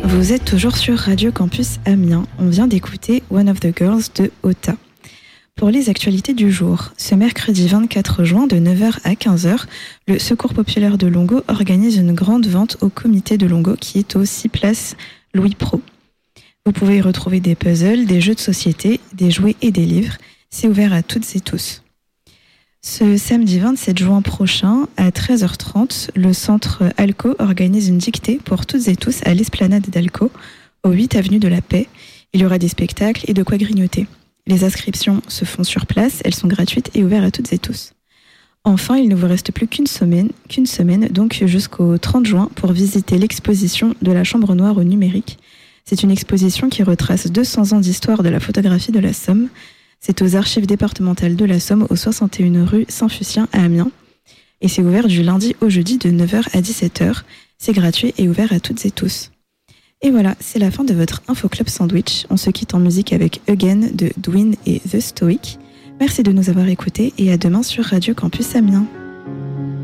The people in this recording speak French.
Vous êtes toujours sur Radio Campus Amiens. On vient d'écouter One of the Girls de Ota. Pour les actualités du jour, ce mercredi 24 juin de 9h à 15h, le Secours populaire de Longo organise une grande vente au comité de Longo qui est aux 6 places Louis Pro. Vous pouvez y retrouver des puzzles, des jeux de société, des jouets et des livres. C'est ouvert à toutes et tous. Ce samedi 27 juin prochain, à 13h30, le centre Alco organise une dictée pour toutes et tous à l'esplanade d'Alco, au 8 avenue de la Paix. Il y aura des spectacles et de quoi grignoter. Les inscriptions se font sur place, elles sont gratuites et ouvertes à toutes et tous. Enfin, il ne vous reste plus qu'une semaine, donc jusqu'au 30 juin, pour visiter l'exposition de la Chambre Noire au numérique. C'est une exposition qui retrace 200 ans d'histoire de la photographie de la Somme. C'est aux archives départementales de la Somme, au 61 rue Saint-Fucien à Amiens. Et c'est ouvert du lundi au jeudi de 9h à 17h. C'est gratuit et ouvert à toutes et tous. Et voilà, c'est la fin de votre Info Club Sandwich. On se quitte en musique avec Again de Dwin et The Stoic. Merci de nous avoir écoutés et à demain sur Radio Campus Amiens.